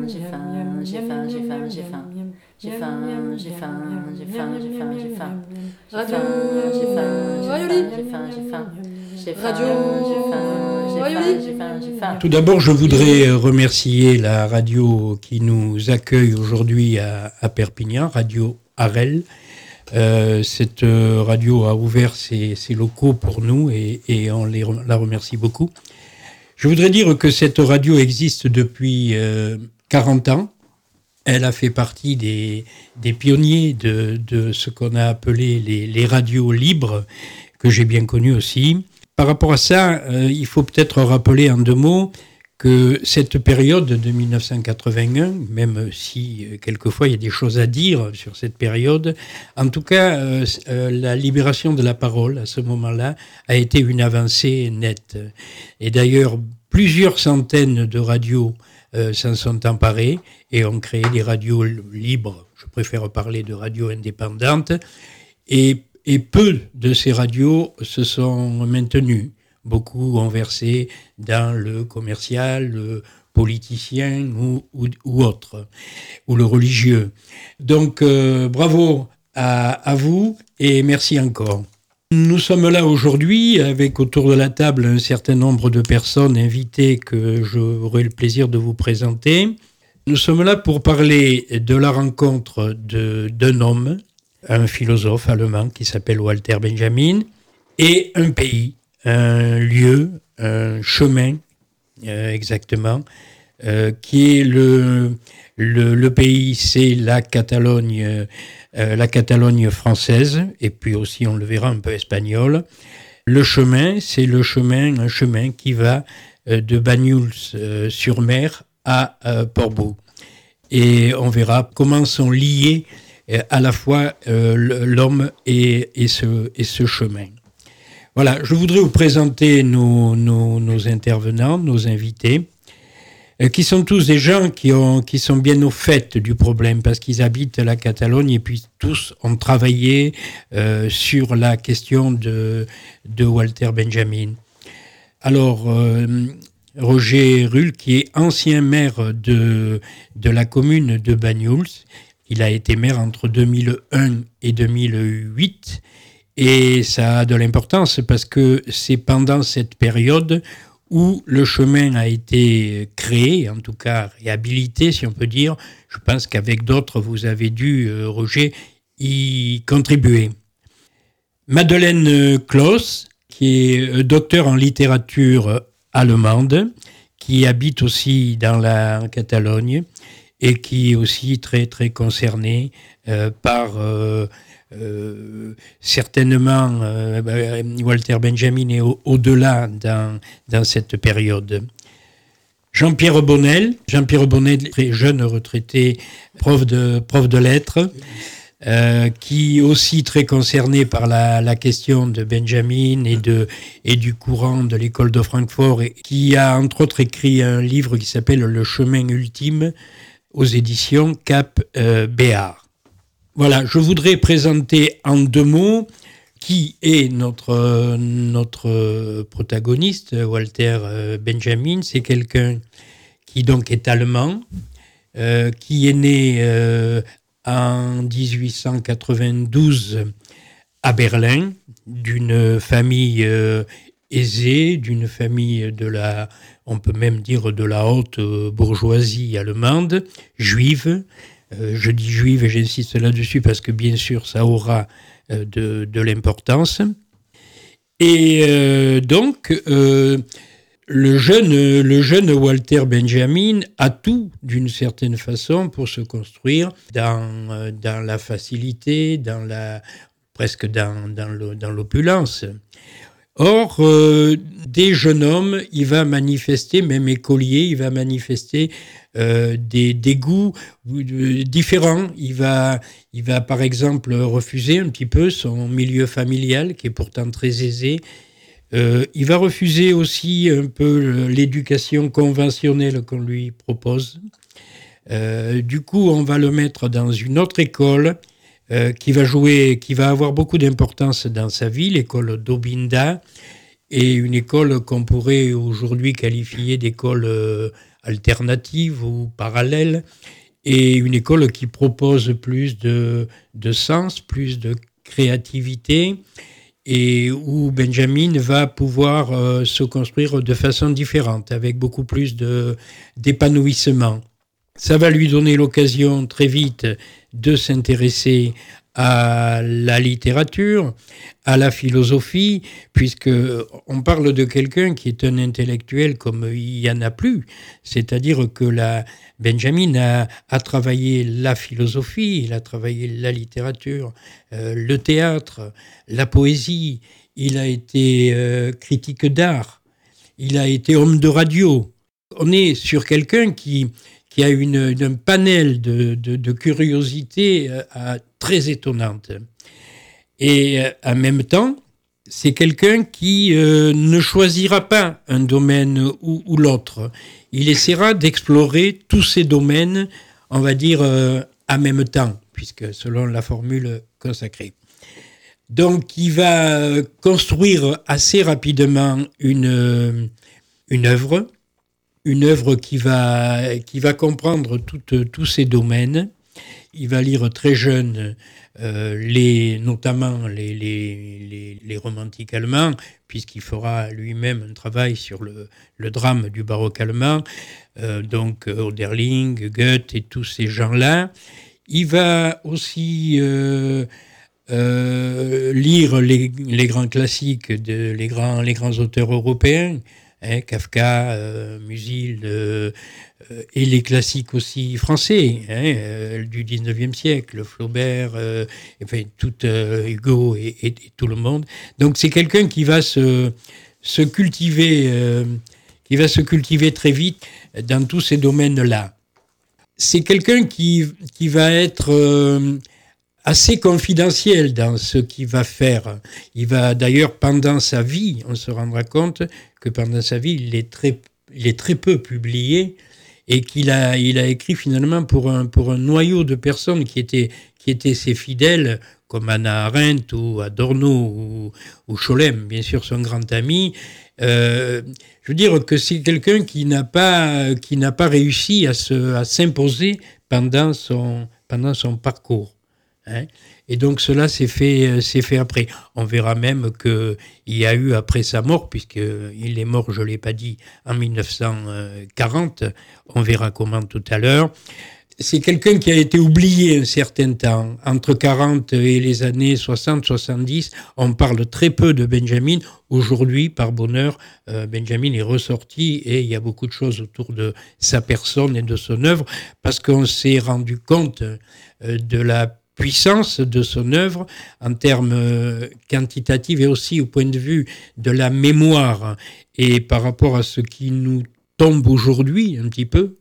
J'ai faim, j'ai faim, j'ai faim, j'ai faim. J'ai faim, j'ai faim, j'ai faim, j'ai faim, j'ai faim. J'ai faim, j'ai faim, j'ai faim, j'ai faim. J'ai faim, j'ai faim, j'ai faim, j'ai faim, j'ai faim. Tout d'abord, je voudrais remercier la radio qui nous accueille aujourd'hui à Perpignan, Radio Arel. Cette radio a ouvert ses locaux pour nous et on la remercie beaucoup. Je voudrais dire que cette radio existe depuis 40 ans. Elle a fait partie des pionniers de ce qu'on a appelé les radios libres, que j'ai bien connues aussi. Par rapport à ça, il faut peut-être rappeler en 2 mots que cette période de 1981, même si quelquefois il y a des choses à dire sur cette période, en tout cas, la libération de la parole à ce moment-là a été une avancée nette. Et d'ailleurs, plusieurs centaines de radios s'en sont emparées et ont créé des radios libres. Je préfère parler de radios indépendantes. Et peu de ces radios se sont maintenues. Beaucoup ont versé dans le commercial, le politicien ou autre, ou le religieux. Donc, bravo à vous et merci encore. Nous sommes là aujourd'hui avec autour de la table un certain nombre de personnes invitées que j'aurai le plaisir de vous présenter. Nous sommes là pour parler de la rencontre d'un homme, un philosophe allemand qui s'appelle Walter Benjamin, et un pays, un lieu, un chemin, exactement, qui est le pays, c'est la Catalogne française, et puis aussi, on le verra, un peu espagnole. Le chemin, c'est un chemin qui va de Banyuls-sur-Mer à Portbou. Et on verra comment sont liés à la fois l'homme et ce chemin. Voilà, je voudrais vous présenter nos intervenants, nos invités, qui sont tous des gens qui sont bien au fait du problème, parce qu'ils habitent la Catalogne et puis tous ont travaillé sur la question de Walter Benjamin. Alors, Roger Rull, qui est ancien maire de la commune de Banyuls, il a été maire entre 2001 et 2008, et ça a de l'importance parce que c'est pendant cette période où le chemin a été créé, en tout cas réhabilité, si on peut dire. Je pense qu'avec d'autres, vous avez dû, Roger, y contribuer. Madeleine Claus, qui est docteur en littérature allemande, qui habite aussi dans la Catalogne et qui est aussi très, très concernée par... certainement Walter Benjamin est au-delà dans cette période. Jean-Pierre Bonnel, très jeune retraité, prof de lettres, qui est aussi très concerné par la question de Benjamin et du courant de l'école de Francfort, et qui a entre autres écrit un livre qui s'appelle Le chemin ultime aux éditions Cap Béard. Voilà, je voudrais présenter en 2 mots qui est notre protagoniste, Walter Benjamin. C'est quelqu'un qui donc est allemand, qui est né en 1892 à Berlin, d'une famille aisée, d'une famille on peut même dire de la haute bourgeoisie allemande, juive. Je dis juive et j'insiste là-dessus parce que bien sûr ça aura de l'importance. Et donc le jeune Walter Benjamin a tout d'une certaine façon pour se construire dans la facilité, presque dans l'opulence. Or, des jeunes hommes, il va manifester, même écolier, il va manifester des goûts différents. Il va par exemple refuser un petit peu son milieu familial, qui est pourtant très aisé. Il va refuser aussi un peu l'éducation conventionnelle qu'on lui propose. Du coup, on va le mettre dans une autre école qui va avoir beaucoup d'importance dans sa vie, l'école d'Obinda, et une école qu'on pourrait aujourd'hui qualifier d'école alternative ou parallèle, et une école qui propose plus de sens, plus de créativité, et où Benjamin va pouvoir se construire de façon différente, avec beaucoup plus d'épanouissement. Ça va lui donner l'occasion très vite de s'intéresser à la littérature, à la philosophie, puisque on parle de quelqu'un qui est un intellectuel comme il n'y en a plus. C'est-à-dire que Benjamin a travaillé la philosophie, il a travaillé la littérature, le théâtre, la poésie, il a été critique d'art, il a été homme de radio. On est sur quelqu'un qui a un panel de curiosité très étonnante. Et en même temps, c'est quelqu'un qui ne choisira pas un domaine ou l'autre. Il essaiera d'explorer tous ces domaines, on va dire, en même temps, puisque selon la formule consacrée. Donc, il va construire assez rapidement une œuvre qui va comprendre tous ces domaines. Il va lire très jeune notamment les romantiques allemands, puisqu'il fera lui-même un travail sur le drame du baroque allemand, donc Hölderlin, Goethe et tous ces gens-là. Il va aussi lire les grands classiques, les grands auteurs européens, Kafka, Musil, et les classiques aussi français du 19e siècle, Flaubert, Hugo et tout le monde. Donc c'est quelqu'un qui va se cultiver, très vite dans tous ces domaines-là. C'est quelqu'un qui va être assez confidentiel dans ce qu'il va faire. Il va d'ailleurs, pendant sa vie, on se rendra compte que pendant sa vie, il est très peu publié, et qu'il a écrit finalement pour un noyau de personnes qui étaient ses fidèles, comme Hannah Arendt ou Adorno ou Scholem, bien sûr son grand ami. Je veux dire que c'est quelqu'un qui n'a pas réussi à s'imposer pendant son parcours. Et donc cela s'est fait après. On verra même qu'il y a eu après sa mort, puisqu'il est mort, je ne l'ai pas dit, en 1940, on verra comment tout à l'heure. C'est quelqu'un qui a été oublié un certain temps. Entre 40 et les années 60-70, on parle très peu de Benjamin. Aujourd'hui, par bonheur, Benjamin est ressorti et il y a beaucoup de choses autour de sa personne et de son œuvre, parce qu'on s'est rendu compte de la puissance de son œuvre en termes quantitatifs et aussi au point de vue de la mémoire, et par rapport à ce qui nous tombe aujourd'hui un petit peu,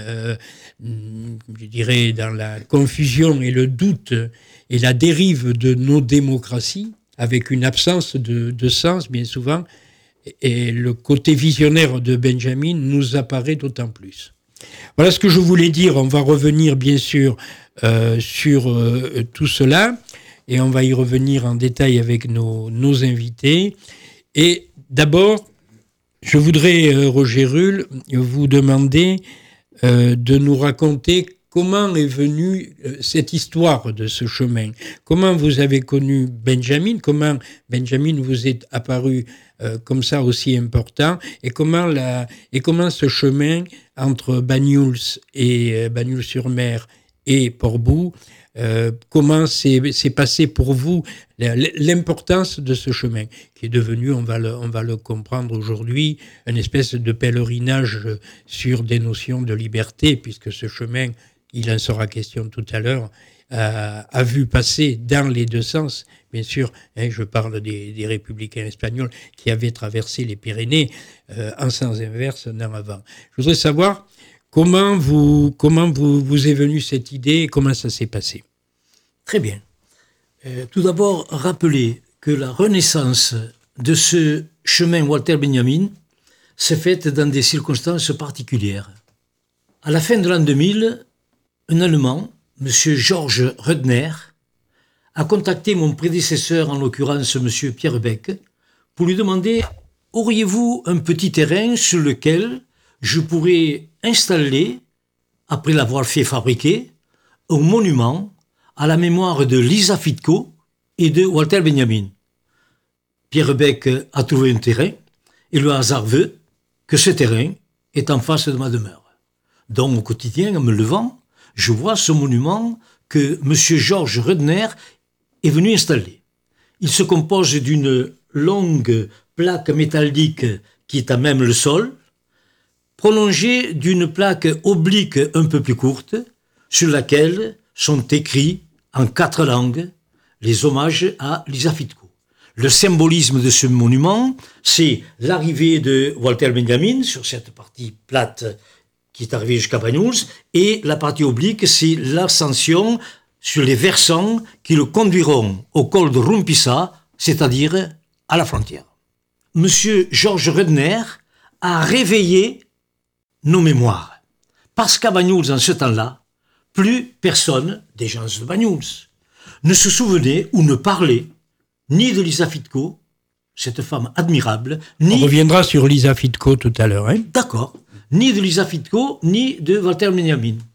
je dirais dans la confusion et le doute et la dérive de nos démocraties, avec une absence de sens bien souvent, et le côté visionnaire de Benjamin nous apparaît d'autant plus. Voilà ce que je voulais dire. On va revenir bien sûr sur tout cela, et on va y revenir en détail avec nos invités. Et d'abord, je voudrais, Roger Ruhl, vous demander de nous raconter comment est venue cette histoire de ce chemin. Comment vous avez connu Benjamin, comment Benjamin vous est apparu comme ça aussi important, et comment ce chemin entre Banyuls et Banyuls-sur-Mer et Portbou, comment s'est passé pour vous l'importance de ce chemin, qui est devenu, on va le comprendre aujourd'hui, une espèce de pèlerinage sur des notions de liberté, puisque ce chemin, il en sera question tout à l'heure, a vu passer dans les deux sens, bien sûr, je parle des républicains espagnols qui avaient traversé les Pyrénées en sens inverse un an avant. Je voudrais savoir comment vous est venue cette idée et comment ça s'est passé. Très bien. Tout d'abord, rappeler que la renaissance de ce chemin Walter Benjamin s'est faite dans des circonstances particulières. À la fin de l'an 2000, un Allemand, M. Georges Rudner, a contacté mon prédécesseur, en l'occurrence M. Pierre Beck, pour lui demander « Auriez-vous un petit terrain sur lequel je pourrais installé, après l'avoir fait fabriquer, un monument à la mémoire de Lisa Fitko et de Walter Benjamin. Pierre Beck a trouvé un terrain et le hasard veut que ce terrain est en face de ma demeure. Donc au quotidien, en me levant, je vois ce monument que M. Georges Redner est venu installer. Il se compose d'une longue plaque métallique qui est à même le sol, prolongée d'une plaque oblique un peu plus courte, sur laquelle sont écrits en 4 langues les hommages à Lisa Fitko. Le symbolisme de ce monument, c'est l'arrivée de Walter Benjamin sur cette partie plate qui est arrivée jusqu'à Banyuls, et la partie oblique, c'est l'ascension sur les versants qui le conduiront au col de Rumpisa, c'est-à-dire à la frontière. Monsieur Georges Redner a réveillé nos mémoires, parce qu'à Banyuls, en ce temps-là, plus personne, des gens de Banyuls, ne se souvenait ou ne parlait ni de Lisa Fitko, cette femme admirable, ni... On reviendra sur Lisa Fitko tout à l'heure. Hein. D'accord. Ni de Lisa Fitko, ni de Walter Benjamin.